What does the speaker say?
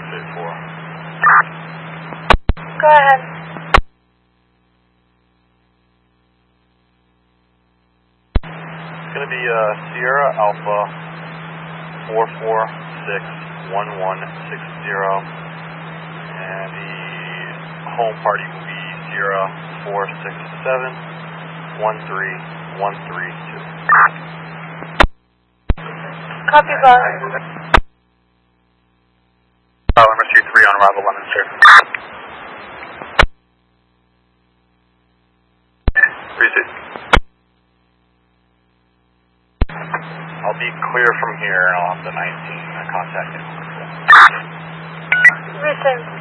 684. Go ahead. It's going to be Sierra Alpha 4461160, and the home party will be Sierra 4671332. Copy, boss. Number 23 on arrival, London, sir. I'll be clear from here, and I'll have the 19 contact you. Receive.